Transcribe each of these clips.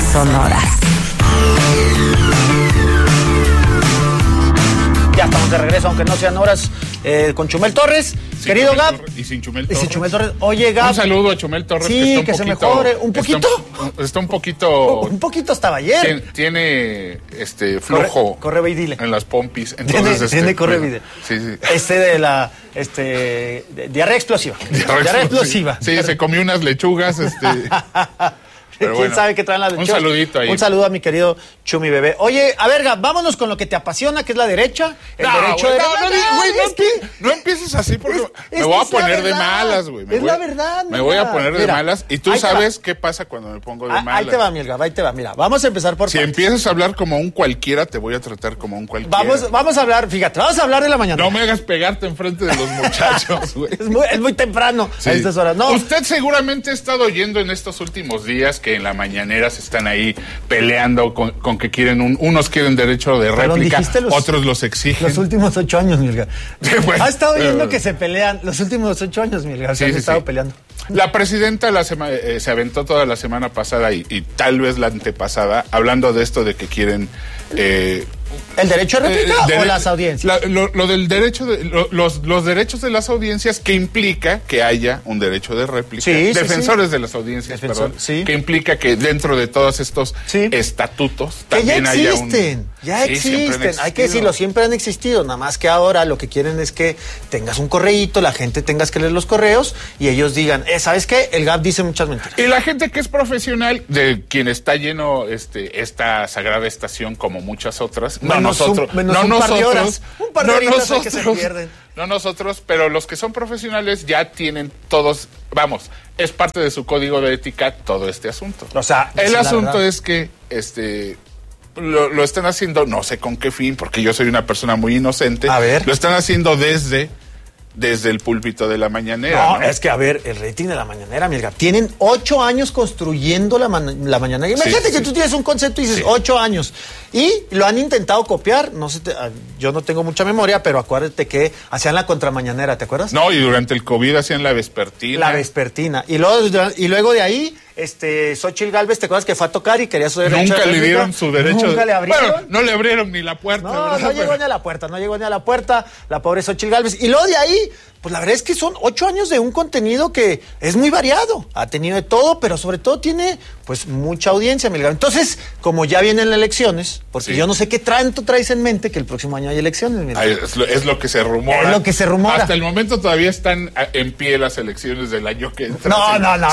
sonoras. Ya estamos de regreso, aunque no sean horas, con Chumel Torres. Sin Querido Chumel Gab. Torres, y sin Chumel Y Torres. sin Chumel Torres. Oye, Gab. Un saludo a Chumel Torres. Sí, que está se mejore. ¿Un poquito? Está un poquito... Un poquito estaba ayer. Tiene flojo. Corre, ve y dile. En las pompis. Entonces, Tiene corre, ve y dile. Sí. De la, diarrea explosiva. Diarrea explosiva. Sí, se comió unas lechugas, Pero ¿Quién bueno, sabe qué traen las lechugas? Un saludito ahí. Un saludo a mi querido Chumi Bebé. Oye, a ver, Gab, vámonos con lo que te apasiona, que es la derecha. No empieces así porque me es voy que a es la poner de verdad. malas, güey. Es la verdad, Me voy a poner de mira, malas. Y tú ahí te sabes va. qué pasa cuando me pongo de malas. Ahí te va, mi Gab, ahí te va. Mira, vamos a empezar por Si partes. empiezas a hablar como un cualquiera, te voy a tratar como un cualquiera. Vamos a hablar, fíjate, vamos a hablar de la mañana. No me hagas pegarte enfrente de los muchachos, güey. Es muy temprano Sí. a estas horas. No. Usted seguramente ha estado oyendo en estos últimos días que en la mañanera se están ahí peleando con que quieren unos quieren derecho de réplica, otros los exigen. Los últimos 8 años, Milga. Sí, bueno, ha estado oyendo que se pelean los últimos 8 años, Milga. Se han estado peleando. La presidenta se aventó toda la semana pasada y tal vez la antepasada hablando de esto de que quieren... ¿El derecho de réplica o las audiencias? Lo del derecho los derechos de las audiencias, que implica que haya un derecho de réplica. Defensores de las audiencias, perdón. Sí. Que implica que dentro de todos estos estatutos también haya un... Ya existen, hay que decirlo, siempre han existido, nada más que ahora lo que quieren es que tengas un correíto, la gente tengas que leer los correos y ellos digan, ¿sabes qué? El Gab dice muchas mentiras. Y la gente que es profesional, de quien está lleno esta sagrada estación como muchas otras, Un par de horitas que se pierden. No nosotros, pero los que son profesionales ya tienen todos, vamos, es parte de su código de ética todo este asunto. O sea, el asunto es que lo están haciendo, no sé con qué fin, porque yo soy una persona muy inocente. A ver. Lo están haciendo desde el púlpito de la mañanera. No, es que, a ver, el rating de la mañanera, Milga, tienen 8 años construyendo la mañanera. Imagínate que tú tienes un concepto y dices 8 años. Y lo han intentado copiar, yo no tengo mucha memoria, pero acuérdate que hacían la contramañanera, ¿te acuerdas? No, y durante el COVID hacían la vespertina. La vespertina. Y luego de ahí, Xóchitl Gálvez, ¿te acuerdas que fue a tocar y quería su derecho? Nunca le dieron su derecho. Nunca le abrieron. Bueno, no le abrieron ni la puerta. No llegó ni a la puerta, la pobre Xóchitl Gálvez. Y luego de ahí, pues la verdad es que son 8 años de un contenido que es muy variado. Ha tenido de todo, pero sobre todo tiene, pues, mucha audiencia, Milgar. Entonces, como ya vienen las elecciones, porque yo no sé qué tanto traes en mente que el próximo año hay elecciones, Milgar. Es lo que se rumora. Es lo que se rumora. Hasta el momento todavía están en pie las elecciones del año que entra. No.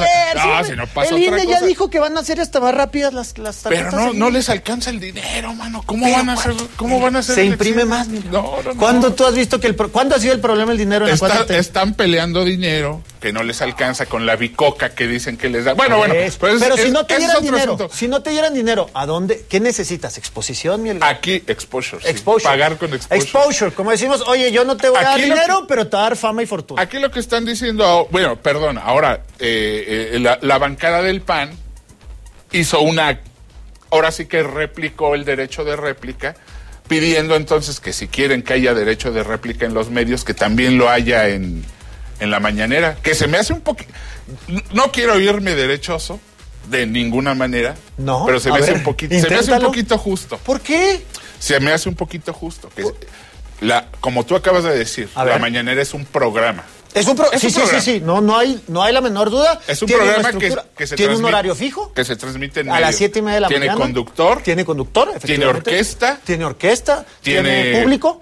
Si no pasa el otra INE cosa. ya dijo que van a hacer hasta más rápidas las tarjetas. Pero no les alcanza el dinero, mano. ¿Cómo van a hacer? Se imprime más, mira. No. ¿Cuándo tú has visto cuándo ha sido el problema el dinero en la 4T? Están peleando dinero que no les alcanza con la bicoca que dicen que les da. Bueno, pero si no te dieran dinero, ¿a dónde? ¿Qué necesitas? ¿Exposición, mi Aquí, exposure. Sí. Exposure. Pagar con exposure. Exposure, como decimos, oye, yo no te voy a dar dinero, pero te voy a dar fama y fortuna. Aquí lo que están diciendo, ahora la bancada del PAN hizo ahora sí que replicó el derecho de réplica, pidiendo entonces que si quieren que haya derecho de réplica en los medios, que también lo haya en la mañanera, que se me hace un poquito, no quiero irme derechoso de ninguna manera, pero se me hace un poquito justo. ¿Por qué? Se me hace un poquito justo. Como tú acabas de decir, la mañanera es un programa. Sí. No hay la menor duda. Es un programa que se tiene un horario fijo. Que se transmite en a las 7:30 de la mañana. Tiene conductor, efectivamente. Tiene orquesta. Tiene público.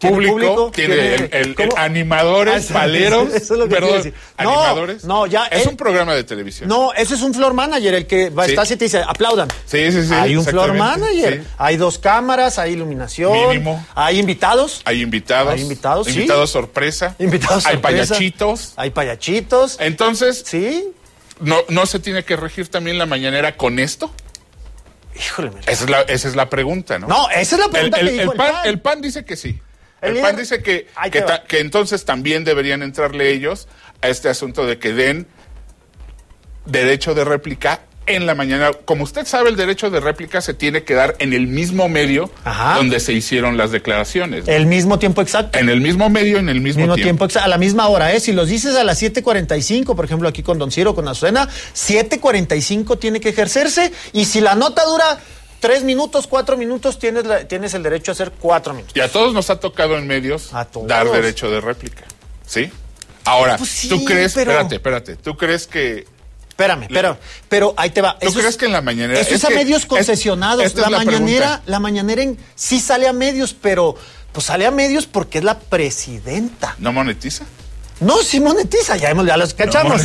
Tiene animadores, paleros. Eso es lo que perdón, animadores. Es un programa de televisión. No, ese es un floor manager, el que va a estar y te dice, aplaudan. Sí. Hay un floor manager, hay 2 cámaras, hay iluminación. Mínimo. Hay invitados. Invitados sorpresa. Hay payachitos. Entonces, ¿no se tiene que regir también la mañanera con esto? Híjole, esa es la pregunta, ¿no? No, esa es la pregunta que dijo el PAN. El PAN dice que sí. El PAN dice que entonces también deberían entrarle ellos a este asunto de que den derecho de réplica en la mañana. Como usted sabe, el derecho de réplica se tiene que dar en el mismo medio donde se hicieron las declaraciones, ¿no? El mismo tiempo exacto. En el mismo medio, en el mismo tiempo. A la misma hora, ¿eh? Si los dices a las 7:45, por ejemplo, aquí con Don Ciro, con Azucena, 7:45 tiene que ejercerse, y si la nota dura 3 minutos, 4 minutos, tienes el derecho a hacer 4 minutos. Y a todos nos ha tocado en medios dar derecho de réplica, ¿sí? Ahora, pues sí, ¿tú crees? Pero... Espérate. ¿Tú crees que...? Espérame, pero ahí te va. ¿Tú crees que en la mañanera...? Eso es a medios concesionados. La mañanera sí sale a medios, pero pues sale a medios porque es la presidenta. ¿No monetiza? No, sí monetiza, ya los cachamos,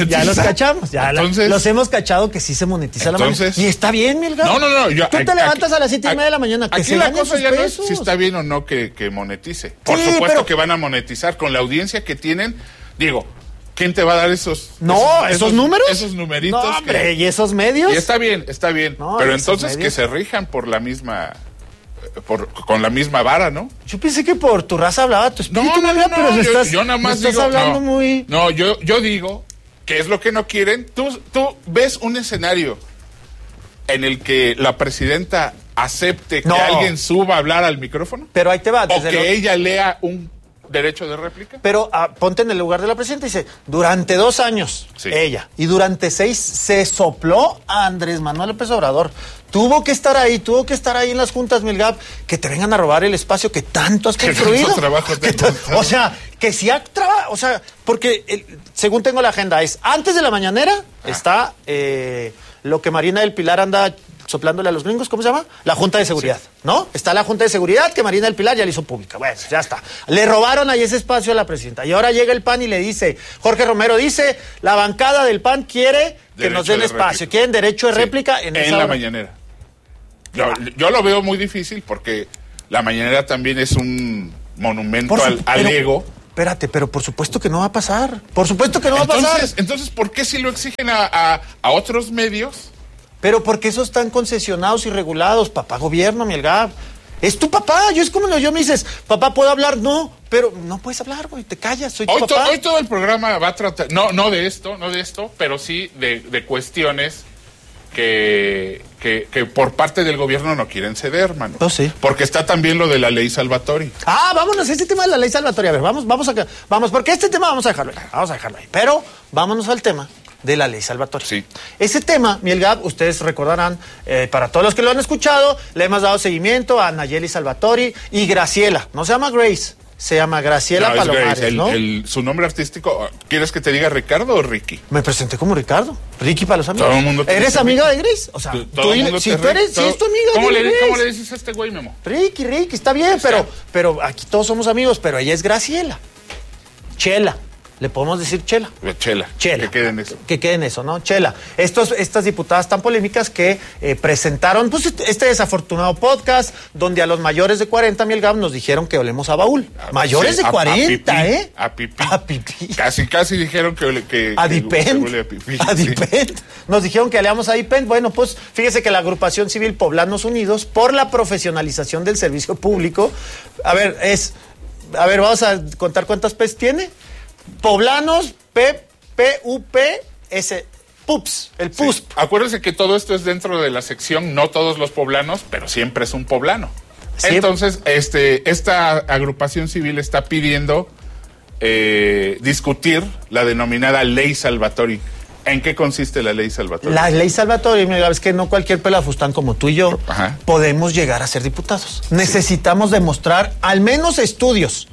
los hemos cachado que sí se monetiza la mañana. Y está bien, Milgar. No. Tú te levantas a las 7:30 de la mañana, que aquí se la ganen cosa sus ya pesos. No es si está bien o no que monetice. Por supuesto que van a monetizar con la audiencia que tienen. Digo, ¿quién te va a dar esos números? Esos numeritos. No, hombre, ¿y esos medios? Y está bien. No, pero entonces que se rijan por la misma... con la misma vara, ¿no? Yo pensé que por tu raza hablaba tu espíritu, pero yo nada más estás hablando muy... No, yo digo que es lo que no quieren. Tú ves un escenario en el que la presidenta acepte que alguien suba a hablar al micrófono. Pero ahí te va. O que ella lea un derecho de réplica. Pero ponte en el lugar de la presidenta y dice, durante 2 años, ella, y durante 6 se sopló a Andrés Manuel López Obrador. Tuvo que estar ahí en las juntas, Milgab, que te vengan a robar el espacio que tanto has construido. O sea, que si porque según tengo la agenda, es antes de la mañanera, está lo que Marina del Pilar anda soplándole a los gringos, ¿cómo se llama? La Junta de Seguridad, ¿no? Está la Junta de Seguridad que Marina del Pilar ya la hizo pública. Bueno, ya está. Le robaron ahí ese espacio a la presidenta. Y ahora llega el PAN y le dice, Jorge Romero dice, la bancada del PAN quiere que nos den espacio. Quieren derecho de réplica en la mañanera. Yo lo veo muy difícil porque la mañanera también es un monumento al ego. Espérate, pero por supuesto que no va a pasar. Por supuesto que no va a pasar. Entonces, ¿por qué si lo exigen a otros medios? Pero porque esos están concesionados y regulados, papá gobierno, Milgab. Es tu papá, es como yo me dices, papá, ¿puedo hablar? No, pero no puedes hablar, güey, te callas, soy tu papá. Hoy todo el programa va a tratar, no de esto, pero sí de cuestiones que por parte del gobierno no quieren ceder, mano. No, sí. Porque está también lo de la ley Salvatori. Vámonos, este tema de la ley Salvatori. A ver, vamos acá, porque este tema vamos a dejarlo ahí. Pero vámonos al tema de la ley Salvatori. Sí. Ese tema, Milgab, ustedes recordarán, para todos los que lo han escuchado, le hemos dado seguimiento a Nayeli Salvatori y Graciela. No se llama Grace, se llama Graciela Palomares, Grace, ¿no? Su nombre artístico, ¿quieres que te diga Ricardo o Ricky? Me presenté como Ricardo. Ricky para los amigos. Todo el mundo ¿Eres amiga de Grace? O sea, si es tu amiga ¿Cómo le dices a este güey, Memo? Ricky, está bien, pero aquí todos somos amigos, pero ella es Graciela. Chela. Le podemos decir Chela. Chela. Que quede en eso. Que quede en eso, ¿no? Chela. Estas diputadas tan polémicas que presentaron pues este desafortunado podcast donde a los mayores de 40, Milgab, nos dijeron que olemos a baúl. Mayores de 40, ¿eh? A pipí. Casi dijeron que a Dipent. huele a pipí. A Dipent. Nos dijeron que olemos a Dipent. Bueno, pues fíjese que la agrupación civil Poblanos Unidos por la profesionalización del servicio público. A ver, vamos a contar cuántas P's tiene. Poblanos, P-U-P-S, PUPS, el PUSP. Sí. Acuérdense que todo esto es dentro de la sección, no todos los poblanos, pero siempre es un poblano. Siempre. Entonces, esta agrupación civil está pidiendo discutir la denominada Ley Salvatori. ¿En qué consiste la Ley Salvatori? La Ley Salvatori, mira, es que no cualquier pelafustán como tú y yo podemos llegar a ser diputados. Necesitamos demostrar al menos estudios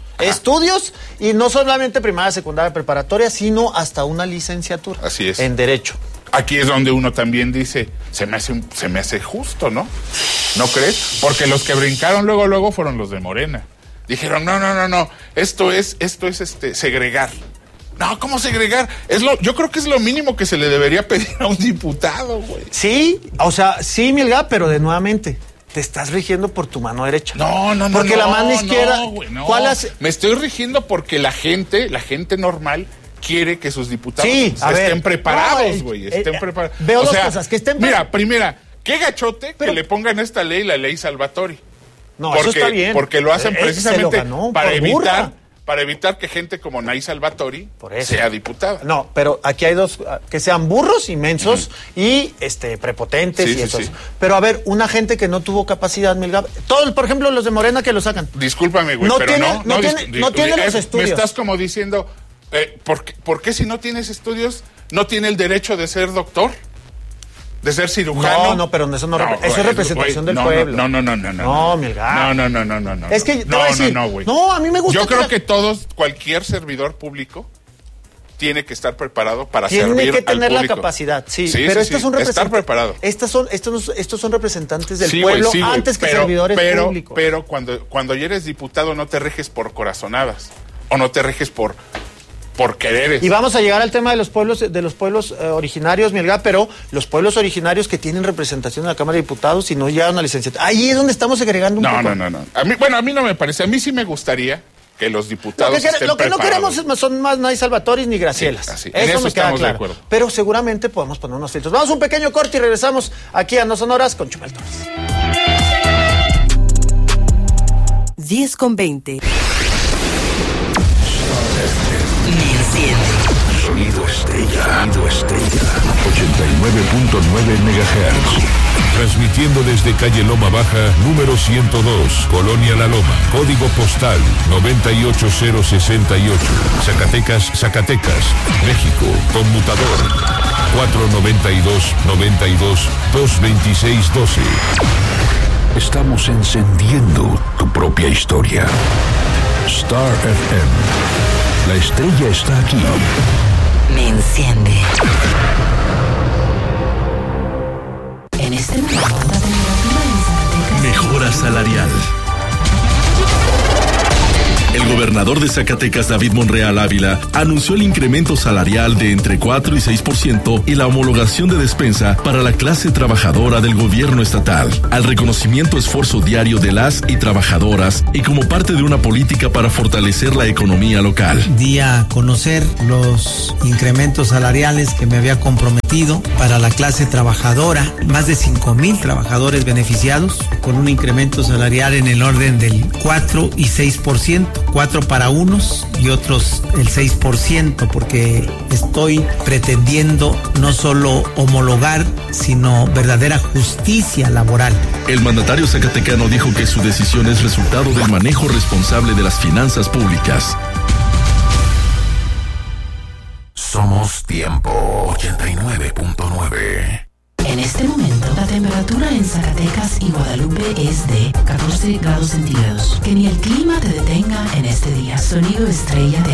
y no solamente primaria, secundaria, preparatoria, sino hasta una licenciatura. Así es. En Derecho. Aquí es donde uno también dice, se me hace justo, ¿no? ¿No crees? Porque los que brincaron luego fueron los de Morena. Dijeron, no, esto es segregar. No, ¿cómo segregar? Yo creo que es lo mínimo que se le debería pedir a un diputado, güey. Sí, o sea, sí, Milgab, pero nuevamente te estás rigiendo por tu mano derecha. No. Porque la mano izquierda. No, güey, no. Me estoy rigiendo porque la gente normal quiere que sus diputados estén preparados, güey. Estén preparados. Veo dos cosas, que estén preparados. Mira, primera, qué gachote que le pongan a esta ley la Ley Salvatori. No, eso está bien. Porque lo hacen precisamente para evitar para evitar que gente como Nay Salvatori sea diputada. No, pero aquí hay dos, que sean burros, inmensos y prepotentes y esos. Sí. Pero a ver, una gente que no tuvo capacidad, Melgar, todos, por ejemplo, los de Morena que lo sacan. Discúlpame, güey, pero no tiene los estudios. Me estás como diciendo, ¿por qué si no tienes estudios no tiene el derecho de ser doctor? ¿De ser cirujano? No, pero eso eso es representación del pueblo. No, Melgar. No. Es que te voy a decir, güey. No, a mí me gusta. Yo creo que cualquier servidor público tiene que estar preparado para servir al público. Tiene que tener la capacidad, pero estos son representantes. Estar preparado. Estos son representantes del pueblo antes que servidores públicos. Pero cuando ya eres diputado no te reges por corazonadas o no te reges por quereres. Y vamos a llegar al tema de los pueblos originarios, Melgar, pero los pueblos originarios que tienen representación en la Cámara de Diputados y no llegan a licenciatura. Ahí es donde estamos segregando un poco. No. A mí no me parece. A mí sí me gustaría que los diputados lo que no queremos son más Nay Salvatoris ni Gracielas. Sí, eso me queda claro. Pero seguramente podemos poner unos filtros. Vamos a un pequeño corte y regresamos aquí a No Sonoras con Chumel Torres. 10:20. Sonido estrella. 89.9 MHz. Transmitiendo desde calle Loma Baja, número 102, Colonia La Loma. Código postal 98068. Zacatecas, México. Conmutador 492-92-226-12. Estamos encendiendo tu propia historia. Star FM. La estrella está aquí. Me enciende. En este momento, la temperatura en Zacatecas. Mejora salarial. El gobernador de Zacatecas, David Monreal Ávila, anunció el incremento salarial de entre 4 y 6% y la homologación de despensa para la clase trabajadora del gobierno estatal, al reconocimiento esfuerzo diario de las y trabajadoras y como parte de una política para fortalecer la economía local. Di a conocer los incrementos salariales que me había comprometido para la clase trabajadora, más de 5,000 trabajadores beneficiados con un incremento salarial en el orden del 4 y 6%. 4 para unos y otros el 6%, porque estoy pretendiendo no solo homologar, sino verdadera justicia laboral. El mandatario zacatecano dijo que su decisión es resultado del manejo responsable de las finanzas públicas. Somos Tiempo 89.9. En este momento, la temperatura en Zacatecas y Guadalupe es de 14 grados centígrados. Que ni el clima te detenga en este día. Sonido estrella de